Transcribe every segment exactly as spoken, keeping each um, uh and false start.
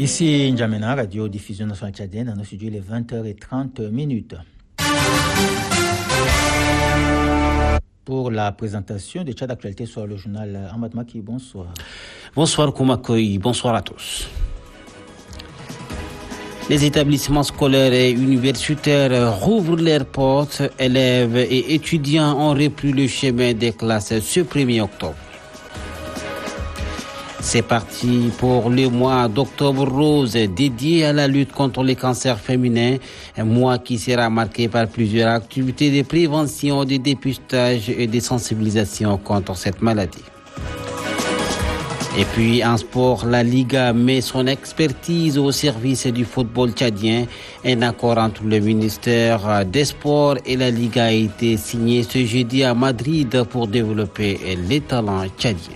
Ici N'Djamena, Radio Diffusion Nationale Tchadienne, dans nos studios, il est vingt heures trente minutes. Pour la présentation de Tchad Actualité sur le journal Ahmad Maki, bonsoir. Bonsoir Koumakoy, bonsoir à tous. Les établissements scolaires et universitaires rouvrent leurs portes. Élèves et étudiants ont repris le chemin des classes ce premier octobre. C'est parti pour le mois d'octobre rose dédié à la lutte contre les cancers féminins, un mois qui sera marqué par plusieurs activités de prévention, de dépistage et de sensibilisation contre cette maladie. Et puis en sport, la Liga met son expertise au service du football tchadien. Un accord entre le ministère des Sports et la Liga a été signé ce jeudi à Madrid pour développer les talents tchadiens.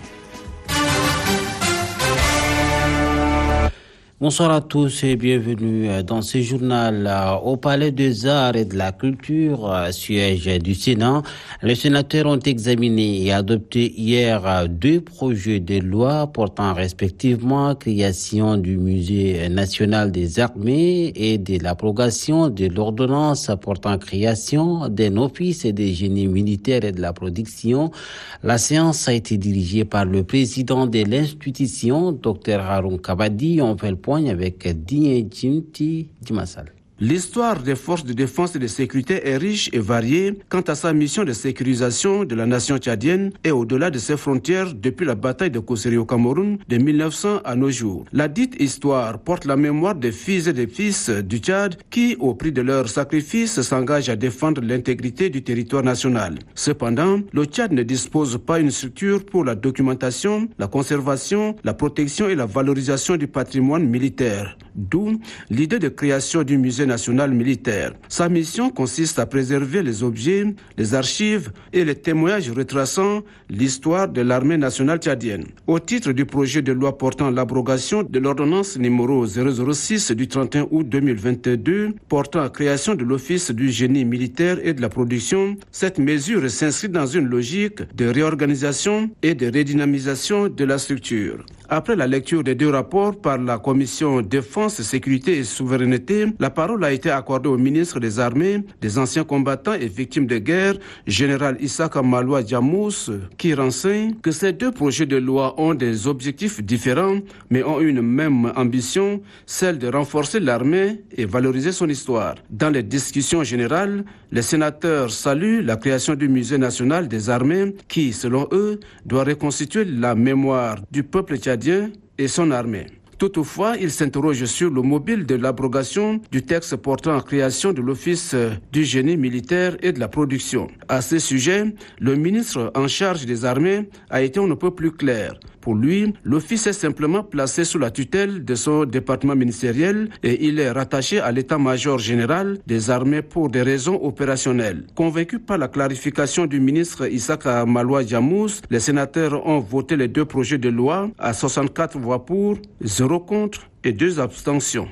Bonsoir à tous et bienvenue dans ce journal. Au Palais des Arts et de la Culture, siège du Sénat, les sénateurs ont examiné et adopté hier deux projets de loi portant respectivement création du Musée national des armées et de l'abrogation de l'ordonnance portant création d'un office des génies militaires et de la production. La séance a été dirigée par le président de l'institution, Dr Haroun Kabadi. On fait le point avec Digne Jimti Dimassal. L'histoire des forces de défense et de sécurité est riche et variée quant à sa mission de sécurisation de la nation tchadienne et au-delà de ses frontières depuis la bataille de Kosséri au Cameroun de mille neuf cents à nos jours. La dite histoire porte la mémoire des filles et des fils du Tchad qui, au prix de leur sacrifice, s'engagent à défendre l'intégrité du territoire national. Cependant, le Tchad ne dispose pas d'une structure pour la documentation, la conservation, la protection et la valorisation du patrimoine militaire. D'où l'idée de création du musée national militaire. Sa mission consiste à préserver les objets, les archives et les témoignages retraçant l'histoire de l'armée nationale tchadienne. Au titre du projet de loi portant l'abrogation de l'ordonnance numéro zéro zéro six du trente et un août deux mille vingt-deux portant la création de l'office du génie militaire et de la production, cette mesure s'inscrit dans une logique de réorganisation et de redynamisation de la structure. Après la lecture des deux rapports par la commission Défense, Sécurité et Souveraineté, la parole a été accordée au ministre des Armées, des anciens combattants et victimes de guerre, général Issaka Maloua Djamous, qui renseigne que ces deux projets de loi ont des objectifs différents, mais ont une même ambition, celle de renforcer l'armée et valoriser son histoire. Dans les discussions générales, les sénateurs saluent la création du Musée national des armées qui, selon eux, doit reconstituer la mémoire du peuple tchadien et son armée. Toutefois, il s'interroge sur le mobile de l'abrogation du texte portant en création de l'Office du génie militaire et de la production. À ce sujet, le ministre en charge des armées a été on ne peut plus clair. Pour lui, l'office est simplement placé sous la tutelle de son département ministériel et il est rattaché à l'état-major général des armées pour des raisons opérationnelles. Convaincus par la clarification du ministre Issaka Maloua Djamous, les sénateurs ont voté les deux projets de loi à soixante-quatre voix pour, zéro contre et deux abstentions.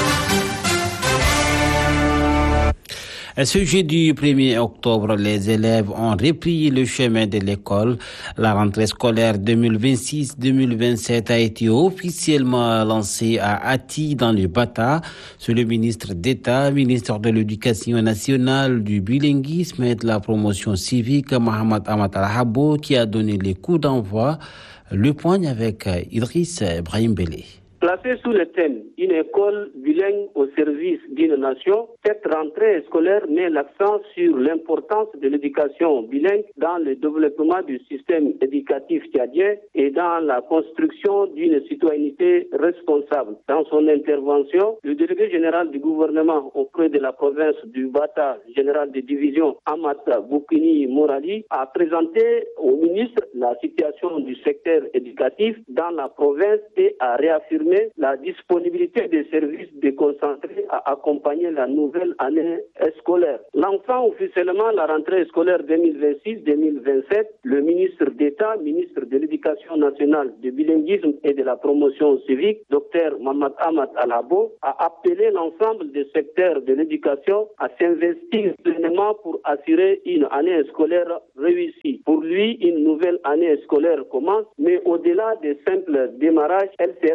Ce jeudi premier octobre, les élèves ont repris le chemin de l'école. La rentrée scolaire deux mille vingt-six deux mille vingt-sept a été officiellement lancée à Ati dans le Bata. C'est le ministre d'État, ministre de l'Éducation nationale, du bilinguisme et de la promotion civique, Mohamed Ahmad Al-Habo, qui a donné les coups d'envoi. Le point avec Idriss Brahim Bélé. Placée sous le thème « Une école bilingue au service d'une nation », cette rentrée scolaire met l'accent sur l'importance de l'éducation bilingue dans le développement du système éducatif tchadien et dans la construction d'une citoyenneté responsable. Dans son intervention, le délégué général du gouvernement auprès de la province du Bata, général de division Amata Boukini Morali, a présenté au ministre la situation du secteur éducatif dans la province et a réaffirmé la disponibilité des services déconcentrés à accompagner la nouvelle année scolaire. Lançant officiellement la rentrée scolaire deux mille vingt-six deux mille vingt-sept, le ministre d'État, ministre de l'Éducation nationale, du bilinguisme et de la promotion civique, Dr Mohamed Ahmad Al-Habo, a appelé l'ensemble des secteurs de l'éducation à s'investir pleinement pour assurer une année scolaire réussie. Pour lui, une nouvelle année scolaire commence, mais au-delà des simples démarrages, elle sera une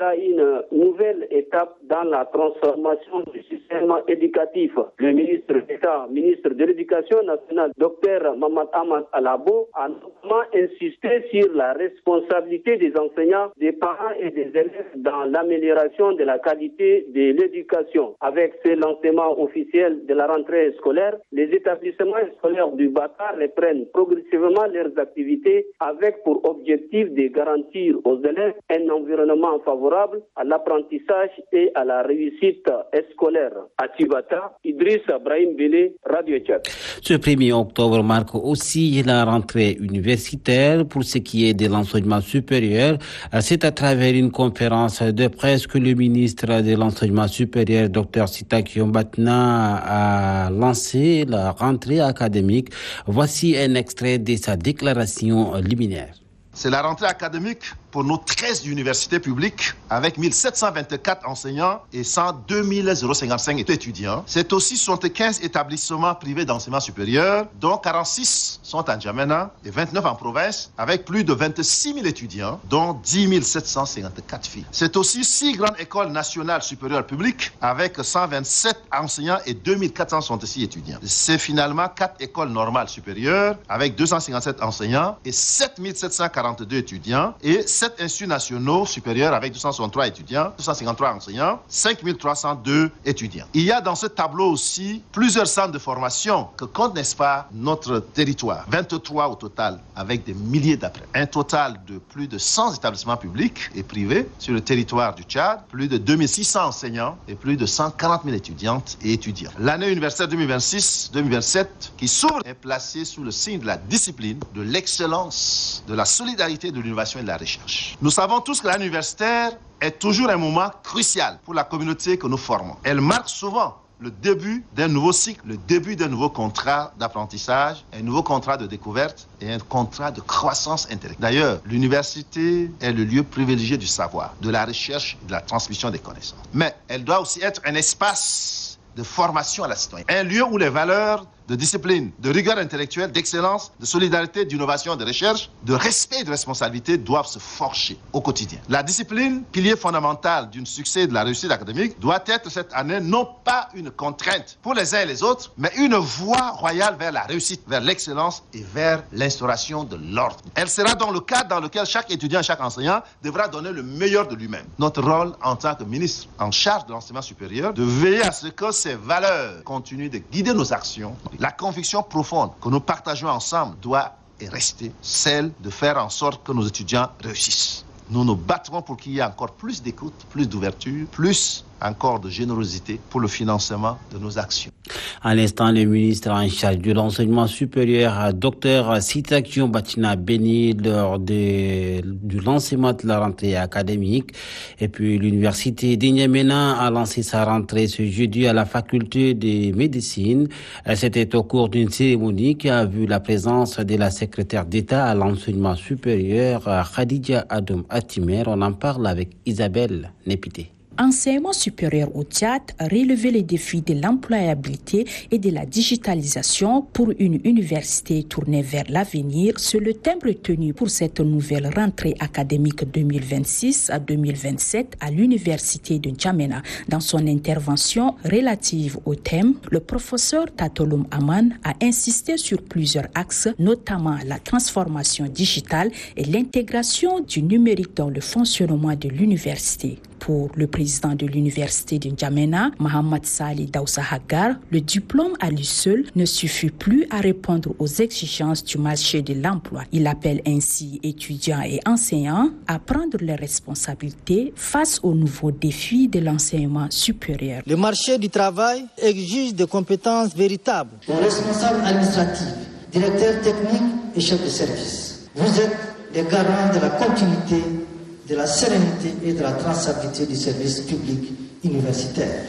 nouvelle étape dans la transformation du système éducatif. Le ministre d'État, ministre de l'Éducation nationale, Dr Mamad Ahmad Alabo, a notamment insisté sur la responsabilité des enseignants, des parents et des élèves dans l'amélioration de la qualité de l'éducation. Avec ce lancement officiel de la rentrée scolaire, les établissements scolaires du Bata reprennent progressivement leurs activités avec pour objectif de garantir aux élèves un environnement favorable à l'apprentissage et à la réussite scolaire. À Tibata, Idriss Abrahim Bélé, Radio Tchad. Ce premier octobre marque aussi la rentrée universitaire. Pour ce qui est de l'enseignement supérieur, c'est à travers une conférence de presse que le ministre de l'enseignement supérieur, Dr Sitakion Batna, a lancé la rentrée académique. Voici un extrait de sa déclaration liminaire. C'est la rentrée académique pour nos treize universités publiques avec mille sept cent vingt-quatre enseignants et cent deux mille cinquante-cinq étudiants. C'est aussi soixante-quinze établissements privés d'enseignement supérieur, dont quarante-six sont en N'Djamena et vingt-neuf en province, avec plus de vingt-six mille étudiants, dont dix mille sept cent cinquante-quatre filles. C'est aussi six grandes écoles nationales supérieures publiques avec cent vingt-sept enseignants et deux mille quatre cent soixante-six étudiants. C'est finalement quatre écoles normales supérieures avec deux cent cinquante-sept enseignants et sept mille sept cent quarante-deux étudiants et sept instituts nationaux supérieurs avec deux cent soixante-trois étudiants, deux cent cinquante-trois enseignants, cinq mille trois cent deux étudiants. Il y a dans ce tableau aussi plusieurs centres de formation que compte, n'est-ce pas, notre territoire. vingt-trois au total, avec des milliers d'apprenants. Un total de plus de cent établissements publics et privés sur le territoire du Tchad, plus de deux mille six cents enseignants et plus de cent quarante mille étudiantes et étudiants. L'année universitaire deux mille vingt-six deux mille vingt-sept qui s'ouvre est placée sous le signe de la discipline, de l'excellence, de la solidarité, de l'innovation et de la recherche. Nous savons tous que l'année universitaire est toujours un moment crucial pour la communauté que nous formons. Elle marque souvent le début d'un nouveau cycle, le début d'un nouveau contrat d'apprentissage, un nouveau contrat de découverte et un contrat de croissance intellectuelle. D'ailleurs, l'université est le lieu privilégié du savoir, de la recherche et de la transmission des connaissances. Mais elle doit aussi être un espace de formation à la citoyenneté, un lieu où les valeurs de discipline, de rigueur intellectuelle, d'excellence, de solidarité, d'innovation, de recherche, de respect et de responsabilité doivent se forger au quotidien. La discipline, pilier fondamental d'un succès et de la réussite académique, doit être cette année non pas une contrainte pour les uns et les autres, mais une voie royale vers la réussite, vers l'excellence et vers l'instauration de l'ordre. Elle sera dans le cadre dans lequel chaque étudiant et chaque enseignant devra donner le meilleur de lui-même. Notre rôle en tant que ministre en charge de l'enseignement supérieur, de veiller à ce que ces valeurs continuent de guider nos actions. La conviction profonde que nous partageons ensemble doit et rester celle de faire en sorte que nos étudiants réussissent. Nous nous battrons pour qu'il y ait encore plus d'écoute, plus d'ouverture, plus encore de générosité pour le financement de nos actions. À l'instant, le ministre en charge de l'enseignement supérieur, Dr Sitakion Batna, béni lors de, du lancement de la rentrée académique. Et puis, l'université de N'Djamena a lancé sa rentrée ce jeudi à la faculté de médecine. C'était au cours d'une cérémonie qui a vu la présence de la secrétaire d'État à l'enseignement supérieur, Khadija Adoum Atimer. On en parle avec Isabelle Népité. Enseignement supérieur au Tchad, relever les défis de l'employabilité et de la digitalisation pour une université tournée vers l'avenir, c'est le thème retenu pour cette nouvelle rentrée académique deux mille vingt-six à deux mille vingt-sept à l'université de N'Djamena. Dans son intervention relative au thème, le professeur Tatoloum Aman a insisté sur plusieurs axes, notamment la transformation digitale et l'intégration du numérique dans le fonctionnement de l'université. Pour le président de l'université de N'Djamena, Mohamed Salih Daoussa Hagar, le diplôme à lui seul ne suffit plus à répondre aux exigences du marché de l'emploi. Il appelle ainsi étudiants et enseignants à prendre leurs responsabilités face aux nouveaux défis de l'enseignement supérieur. Le marché du travail exige des compétences véritables. Les responsables administratifs, directeurs techniques et chefs de service, vous êtes les garants de la continuité, de la sérénité et de la traçabilité du service public universitaire.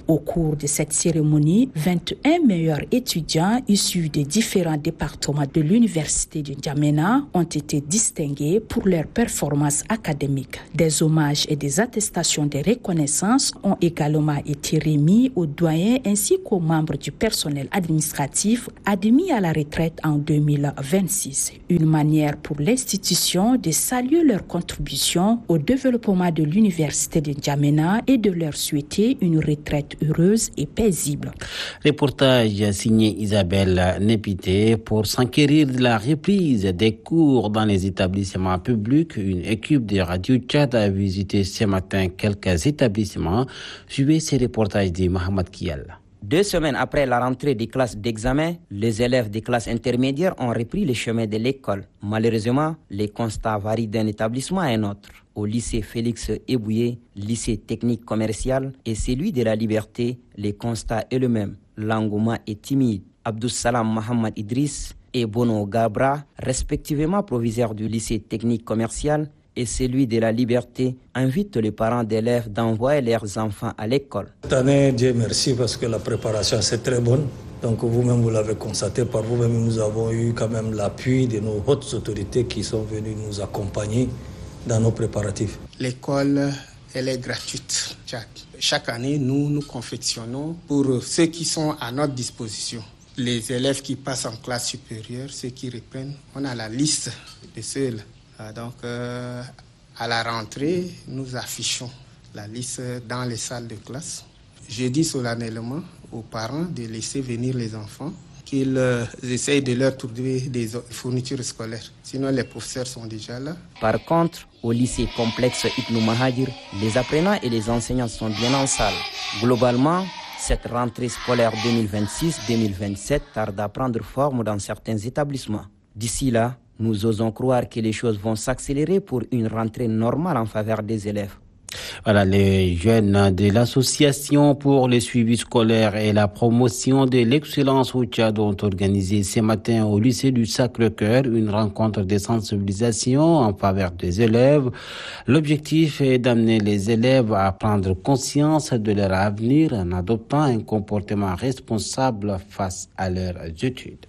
Au cours de cette cérémonie, vingt et un meilleurs étudiants issus des différents départements de l'université de N'Djamena ont été distingués pour leurs performances académiques. Des hommages et des attestations de reconnaissance ont également été remis aux doyens ainsi qu'aux membres du personnel administratif admis à la retraite en deux mille vingt-six. Une manière pour l'institution de saluer leur contribution au développement de l'université de N'Djamena et de leur souhaiter une retraite heureuse et paisible. Reportage signé Isabelle Népité. Pour s'enquérir de la reprise des cours dans les établissements publics, une équipe de Radio Tchad a visité ce matin quelques établissements. Suivez ces reportages de Mohamed Kial. Deux semaines après la rentrée des classes d'examen, les élèves des classes intermédiaires ont repris le chemin de l'école. Malheureusement, les constats varient d'un établissement à un autre. Au lycée Félix Ebouye, lycée technique commercial et celui de la Liberté, les constats est le même. L'engouement est timide. Abdou Salam Mohamed Idriss et Bono Gabra, respectivement proviseurs du lycée technique commercial et celui de la Liberté, invitent les parents d'élèves d'envoyer leurs enfants à l'école. Cette année, Dieu merci, parce que la préparation c'est très bonne. Donc vous-même, vous l'avez constaté par vous-même, nous avons eu quand même l'appui de nos hautes autorités qui sont venues nous accompagner dans nos préparatifs. L'école, elle est gratuite. Chaque année, nous nous confectionnons pour ceux qui sont à notre disposition. Les élèves qui passent en classe supérieure, ceux qui reprennent, on a la liste de ceux-là. Donc, euh, à la rentrée, nous affichons la liste dans les salles de classe. Je dis solennellement aux parents de laisser venir les enfants, qu'ils euh, essayent de leur trouver des fournitures scolaires. Sinon, les professeurs sont déjà là. Par contre, au lycée complexe Ibn Mahadir, les apprenants et les enseignants sont bien en salle. Globalement, cette rentrée scolaire deux mille vingt-six deux mille vingt-sept tarde à prendre forme dans certains établissements. D'ici là, nous osons croire que les choses vont s'accélérer pour une rentrée normale en faveur des élèves. Voilà, les jeunes de l'association pour le suivi scolaire et la promotion de l'excellence au Tchad ont organisé ce matin au lycée du Sacré-Cœur une rencontre de sensibilisation en faveur des élèves. L'objectif est d'amener les élèves à prendre conscience de leur avenir en adoptant un comportement responsable face à leurs études.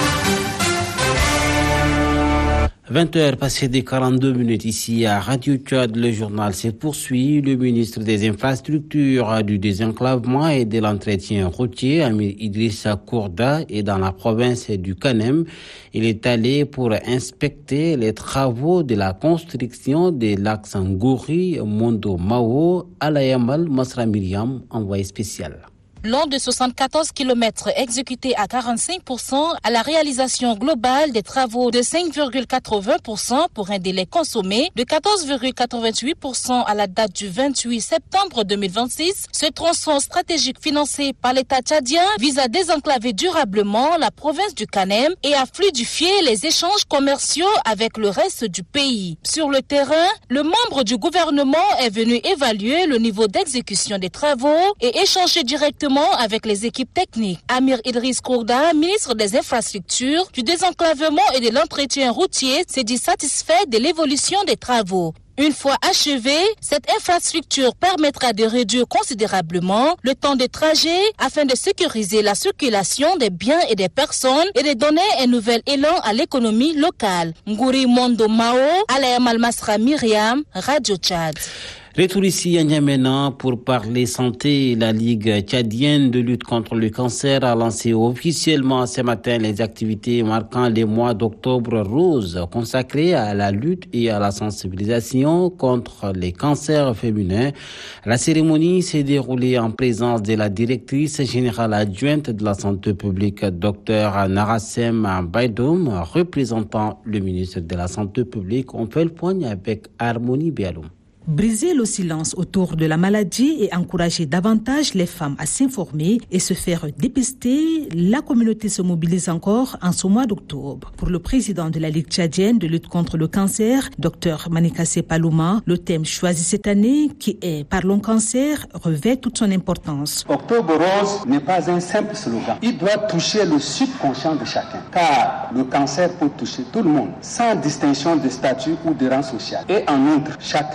vingt heures passées de quarante-deux minutes ici à Radio Tchad, le journal se poursuit. Le ministre des Infrastructures, du Désenclavement et de l'Entretien routier, Amir Idrissa Kourda, est dans la province du Kanem. Il est allé pour inspecter les travaux de la construction de l'axe Ngouri, Mondo Mao, Alayamal, Masra Myriam, envoyé spécial. Long de soixante-quatorze kilomètres exécutés à quarante-cinq pour cent à la réalisation globale des travaux de cinq virgule quatre-vingts pour cent pour un délai consommé de quatorze virgule quatre-vingt-huit pour cent à la date du vingt-huit septembre deux mille vingt-six. Ce tronçon stratégique financé par l'État tchadien vise à désenclaver durablement la province du Kanem et à fluidifier les échanges commerciaux avec le reste du pays. Sur le terrain, le membre du gouvernement est venu évaluer le niveau d'exécution des travaux et échanger directement avec les équipes techniques. Amir Idriss Kourda, ministre des Infrastructures, du Désenclavement et de l'Entretien routier, s'est dit satisfait de l'évolution des travaux. Une fois achevée, cette infrastructure permettra de réduire considérablement le temps de trajet afin de sécuriser la circulation des biens et des personnes et de donner un nouvel élan à l'économie locale. Ngouri Mondo Mao, Alayamal Masra Myriam, Radio Tchad. Retour ici à N'Djamena pour parler santé. La Ligue tchadienne de lutte contre le cancer a lancé officiellement ce matin les activités marquant les mois d'octobre rose consacrés à la lutte et à la sensibilisation contre les cancers féminins. La cérémonie s'est déroulée en présence de la directrice générale adjointe de la santé publique, Dr Narassem Baidoum, représentant le ministre de la Santé publique. On fait le point avec Harmonie Bialoum. Briser le silence autour de la maladie et encourager davantage les femmes à s'informer et se faire dépister, la communauté se mobilise encore en ce mois d'octobre. Pour le président de la Ligue tchadienne de lutte contre le cancer, Dr Manikassé Palouma, le thème choisi cette année, qui est « Parlons cancer », revêt toute son importance. Octobre rose n'est pas un simple slogan. Il doit toucher le subconscient de chacun, car le cancer peut toucher tout le monde, sans distinction de statut ou de rang social. Et en outre, chacun est de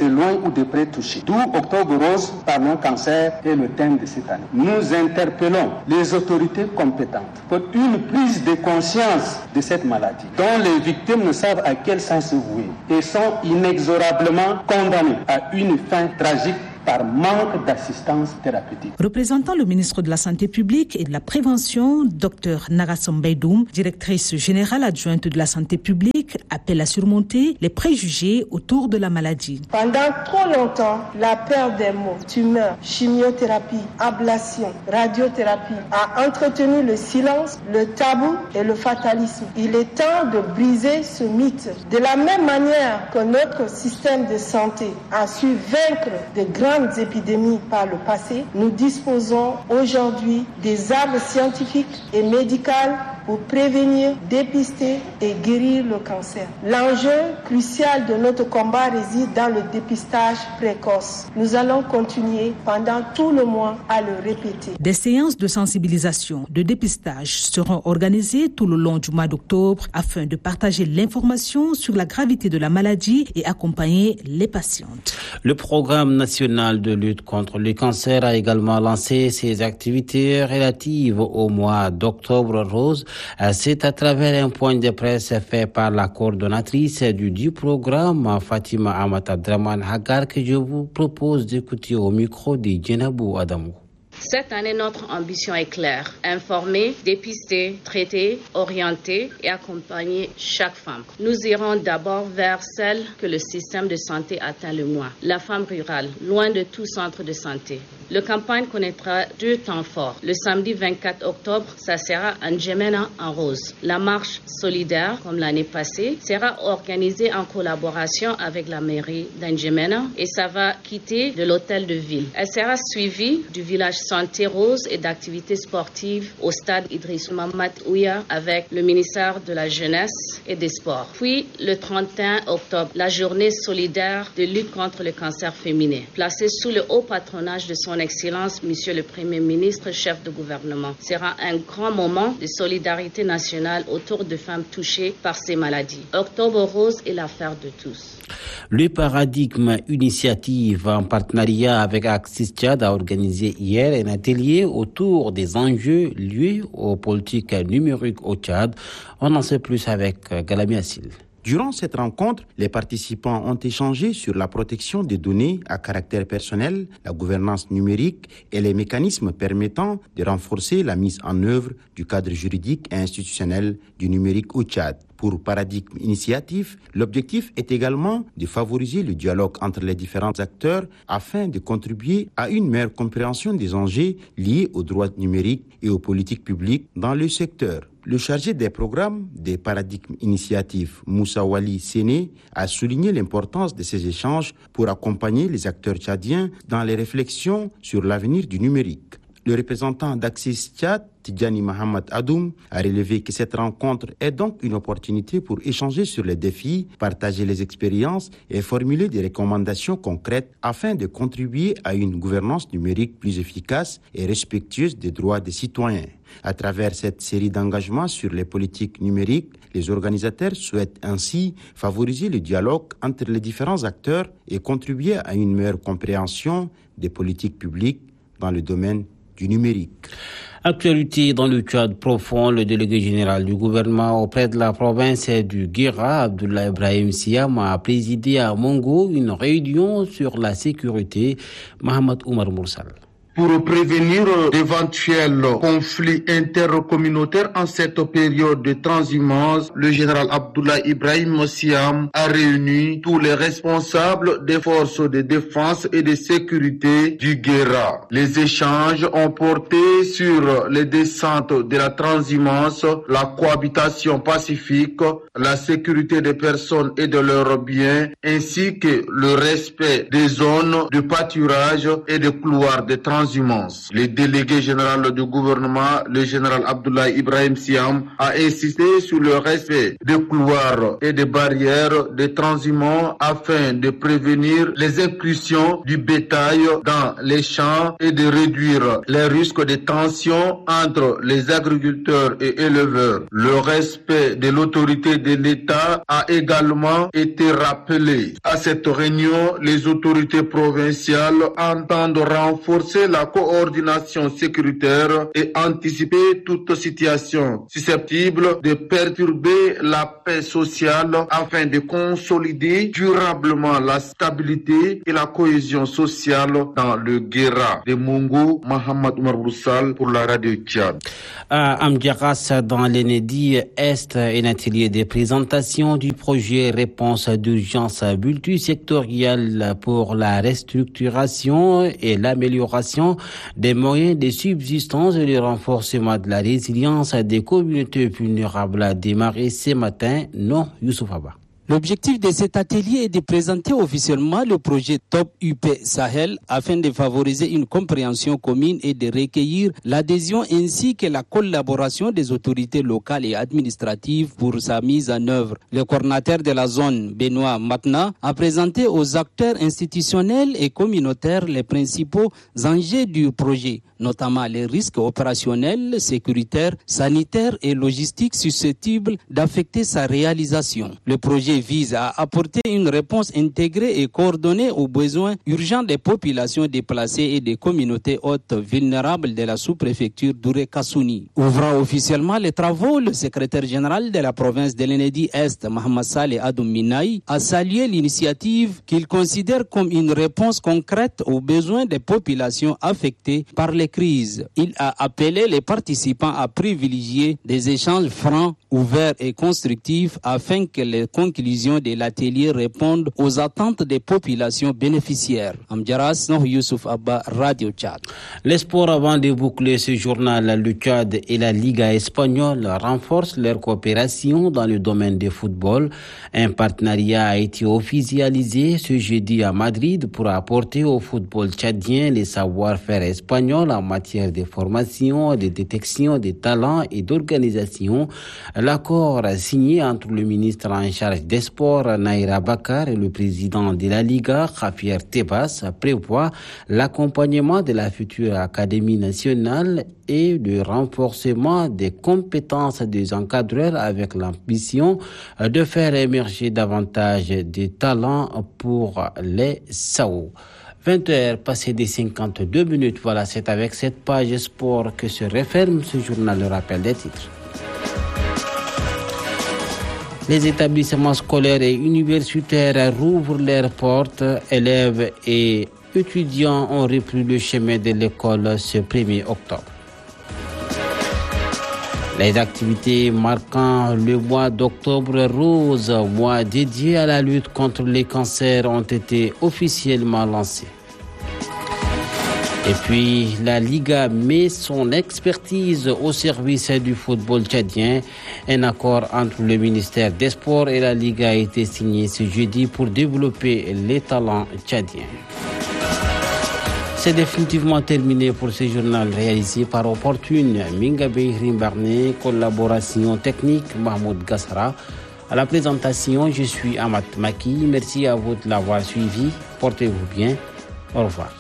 loin ou de près touchés. D'où Octobre Rose par non cancer est le thème de cette année. Nous interpellons les autorités compétentes pour une prise de conscience de cette maladie, dont les victimes ne savent à quel sens se vouer et sont inexorablement condamnées à une fin tragique par manque d'assistance thérapeutique. Représentant le ministre de la Santé publique et de la Prévention, Dr Nagasom Baidoum, directrice générale adjointe de la Santé publique, appelle à surmonter les préjugés autour de la maladie. Pendant trop longtemps, la perte des mots, tumeurs, chimiothérapie, ablation, radiothérapie a entretenu le silence, le tabou et le fatalisme. Il est temps de briser ce mythe. De la même manière que notre système de santé a su vaincre de grandes épidémies par le passé, nous disposons aujourd'hui des armes scientifiques et médicales pour prévenir, dépister et guérir le cancer. L'enjeu crucial de notre combat réside dans le dépistage précoce. Nous allons continuer pendant tout le mois à le répéter. Des séances de sensibilisation, de dépistage seront organisées tout le long du mois d'octobre afin de partager l'information sur la gravité de la maladie et accompagner les patientes. Le programme national de lutte contre le cancer a également lancé ses activités relatives au mois d'Octobre Rose. C'est à travers un point de presse fait par la coordonnatrice du dit programme, Fatima Amata Draman Hagar, que je vous propose d'écouter au micro de Djenabou Adamou. Cette année, notre ambition est claire. Informer, dépister, traiter, orienter et accompagner chaque femme. Nous irons d'abord vers celle que le système de santé atteint le moins, la femme rurale, loin de tout centre de santé. La campagne connaîtra deux temps forts. Le samedi vingt-quatre octobre, ça sera à N'Djamena en rose. La marche solidaire, comme l'année passée, sera organisée en collaboration avec la mairie d'N'Djamena et ça va quitter de l'hôtel de ville. Elle sera suivie du village santé rose et d'activités sportives au stade Idriss Mahamat Ouya avec le ministère de la Jeunesse et des Sports. Puis le trente et un octobre, la journée solidaire de lutte contre le cancer féminin, placée sous le haut patronage de son Excellence, Monsieur le Premier ministre, chef de gouvernement. Sera un grand moment de solidarité nationale autour de femmes touchées par ces maladies. Octobre Rose est l'affaire de tous. Le Paradigme Initiative, en partenariat avec Axis Tchad, a organisé hier un atelier autour des enjeux liés aux politiques numériques au Tchad. On en sait plus avec Galami Assil. Durant cette rencontre, les participants ont échangé sur la protection des données à caractère personnel, la gouvernance numérique et les mécanismes permettant de renforcer la mise en œuvre du cadre juridique et institutionnel du numérique au Tchad. Pour Paradigme Initiative, l'objectif est également de favoriser le dialogue entre les différents acteurs afin de contribuer à une meilleure compréhension des enjeux liés aux droits numériques et aux politiques publiques dans le secteur. Le chargé des programmes des Paradigmes Initiative, Moussa Wali Séné, a souligné l'importance de ces échanges pour accompagner les acteurs tchadiens dans les réflexions sur l'avenir du numérique. Le représentant d'Axis Tchad, Tidjani Mohamed Adoum, a relevé que cette rencontre est donc une opportunité pour échanger sur les défis, partager les expériences et formuler des recommandations concrètes afin de contribuer à une gouvernance numérique plus efficace et respectueuse des droits des citoyens. À travers cette série d'engagements sur les politiques numériques, les organisateurs souhaitent ainsi favoriser le dialogue entre les différents acteurs et contribuer à une meilleure compréhension des politiques publiques dans le domaine du numérique. Actualité dans le Tchad profond, le délégué général du gouvernement auprès de la province du Guéra, Abdullah Ibrahim Siam, a présidé à Mongo une réunion sur la sécurité. Mohamed Oumar Moursal. Pour prévenir d'éventuels conflits intercommunautaires en cette période de transhumance, le général Abdullah Ibrahim Siam a réuni tous les responsables des forces de défense et de sécurité du Guéra. Les échanges ont porté sur les descentes de la transhumance, la cohabitation pacifique, la sécurité des personnes et de leurs biens, ainsi que le respect des zones de pâturage et des couloirs de transhumance transhumance. Le délégué général du gouvernement, le général Abdoulaye Ibrahim Siam, a insisté sur le respect des couloirs et des barrières des transhumants afin de prévenir les incursions du bétail dans les champs et de réduire les risques de tension entre les agriculteurs et éleveurs. Le respect de l'autorité de l'État a également été rappelé. À cette réunion, les autorités provinciales entendent renforcer la coordination sécuritaire et anticiper toute situation susceptible de perturber la paix sociale afin de consolider durablement la stabilité et la cohésion sociale dans le Guéra. De Mungo, Mohamed Oumar Broussal pour la radio Tchad. À Amdjaras, dans l'Enedi Est, un atelier de présentation du projet Réponse d'urgence multisectorielle pour la restructuration et l'amélioration des moyens de subsistance et le renforcement de la résilience des communautés vulnérables a démarré ce matin. Non, Youssouf Abba. L'objectif de cet atelier est de présenter officiellement le projet Top U P Sahel afin de favoriser une compréhension commune et de recueillir l'adhésion ainsi que la collaboration des autorités locales et administratives pour sa mise en œuvre. Le coordinateur de la zone, Benoît Matna, a présenté aux acteurs institutionnels et communautaires les principaux enjeux du projet, notamment les risques opérationnels, sécuritaires, sanitaires et logistiques susceptibles d'affecter sa réalisation. Le projet vise à apporter une réponse intégrée et coordonnée aux besoins urgents des populations déplacées et des communautés hautes vulnérables de la sous-préfecture d'Ouré-Kassouni. Ouvrant officiellement les travaux, le secrétaire général de la province de l'Enedi Est, Mohamed Saleh Adoum Minaï, a salué l'initiative qu'il considère comme une réponse concrète aux besoins des populations affectées par les crises. Il a appelé les participants à privilégier des échanges francs, ouverts et constructifs afin que les conclusions de l'atelier répondent aux attentes des populations bénéficiaires. Amdjaras, Noh Youssouf Abba, Radio Tchad. Les sports, avant de boucler ce journal, le Tchad et la Liga espagnole renforcent leur coopération dans le domaine du football. Un partenariat a été officialisé ce jeudi à Madrid pour apporter au football tchadien les savoir-faire espagnols en matière de formation, de détection des talents et d'organisation. L'accord signé entre le ministre en charge des sports, Naira Bakar, et le président de la Liga, Javier Tebas, prévoit l'accompagnement de la future Académie nationale et le renforcement des compétences des encadreurs avec l'ambition de faire émerger davantage de talents pour les S A O. vingt heures passées des cinquante-deux minutes. Voilà, c'est avec cette page sport que se referme ce journal. Le rappel des titres. Les établissements scolaires et universitaires rouvrent leurs portes. Élèves et étudiants ont repris le chemin de l'école ce premier octobre. Les activités marquant le mois d'octobre rose, mois dédié à la lutte contre les cancers, ont été officiellement lancées. Et puis, la Liga met son expertise au service du football tchadien. Un accord entre le ministère des Sports et la Liga a été signé ce jeudi pour développer les talents tchadiens. C'est définitivement terminé pour ce journal réalisé par Opportune, Mingabe Rimbarné, collaboration technique Mahmoud Gassara. À la présentation, je suis Amat Maki. Merci à vous de l'avoir suivi. Portez-vous bien. Au revoir.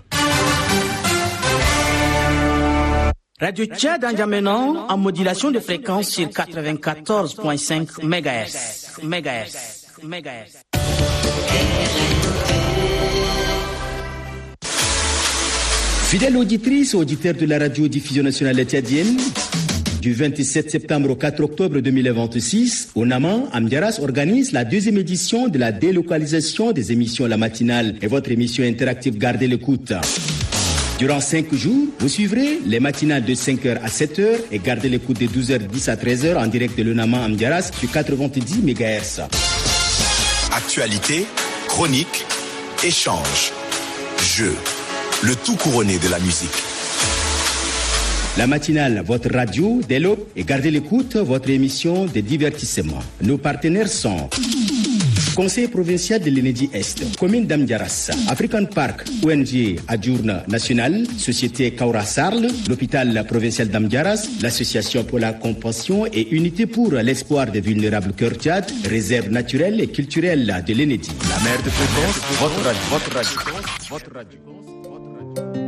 Radio Tchad N'Djamena en modulation de fréquence sur quatre-vingt-quatorze virgule cinq mégahertz. Mégahertz. Mégahertz. Fidèles auditrices et auditeurs de la radio-diffusion nationale tchadienne, du vingt-sept septembre au quatre octobre deux mille vingt-six, au Naman, Amdjaras organise la deuxième édition de la délocalisation des émissions La Matinale et votre émission interactive Gardez l'écoute. Durant cinq jours, vous suivrez les matinales de cinq heures à sept heures et Gardez l'écoute de douze heures dix à treize heures en direct de Le Naman Amdjaras sur quatre-vingt-dix mégahertz. Actualité, chronique, échange, jeu, le tout couronné de la musique. La matinale, votre radio, développe et Gardez l'écoute, votre émission de divertissement. Nos partenaires sont Conseil provincial de l'Enedi Est, commune d'Amdiaras, African Park, O N G Adjourne National, Société Kaura Sarl, l'hôpital provincial d'Amdiaras, l'Association pour la compassion et unité pour l'espoir des vulnérables Cœur Tchad, réserve naturelle et culturelle de l'Enedi. La mer de fréquence, votre radio, votre radio, votre radio.